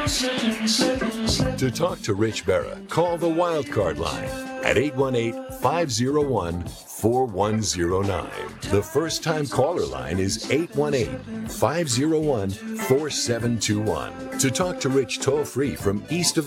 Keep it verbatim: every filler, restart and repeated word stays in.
To talk to Rich Berra, call the Wildcard line at eight one eight, five oh one, four one oh nine. The first-time caller line is eight one eight, five oh one, four seven two one. To talk to Rich toll-free from east of